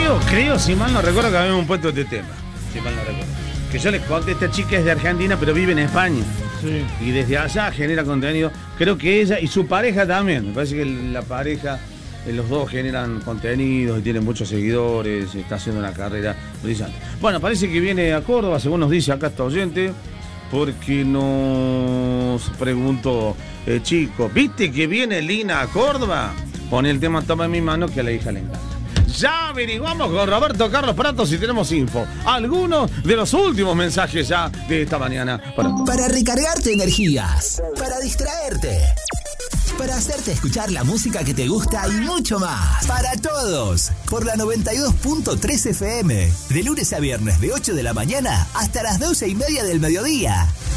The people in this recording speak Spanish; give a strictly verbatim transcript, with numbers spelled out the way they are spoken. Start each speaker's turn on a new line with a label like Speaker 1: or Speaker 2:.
Speaker 1: creo, creo, si mal no recuerdo, que habíamos puesto este tema. Si mal no recuerdo. Que yo les conté, esta chica es de Argentina, pero vive en España.
Speaker 2: Sí.
Speaker 1: Y desde allá genera contenido. Creo que ella y su pareja también. Me parece que la pareja, los dos generan contenidos y tienen muchos seguidores. Está haciendo una carrera brillante. Bueno, parece que viene a Córdoba, según nos dice acá esta oyente. Porque nos preguntó, eh, chico, ¿viste que viene Lina a Córdoba? Pone el tema Toma en mi mano, que a la hija le encanta. Ya averiguamos con Roberto Carlos Pratos si tenemos info. Algunos de los últimos mensajes ya de esta mañana. Para,
Speaker 3: para recargarte energías, para distraerte, para hacerte escuchar la música que te gusta y mucho más. Para todos, por la noventa y dos punto tres F M. De lunes a viernes de ocho de la mañana hasta las doce y media del mediodía.